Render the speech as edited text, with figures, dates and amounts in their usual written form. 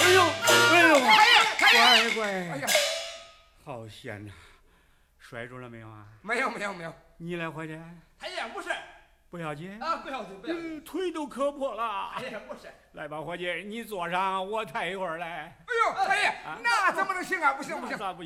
哎呦，哎呦， 哎乖， 哎呀， 好险呐！摔着了没有啊？ 没有没有没有， 你来，伙计， 哎呀，不是不要紧啊，不要紧不要紧， 腿都磕破了。 哎呀，不是， 来吧，伙计，你坐上，我抬一会儿来。 哎呦，哎呀，那怎么能行啊？不行不行。 那咋不